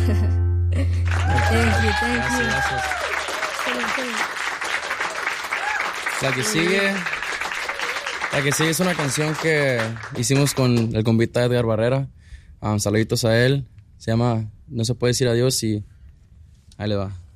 Thank you. Gracias. La que sigue es una canción que hicimos con el convita Edgar Barrera. Saluditos a él. Se llama No se puede decir adiós y ahí le va.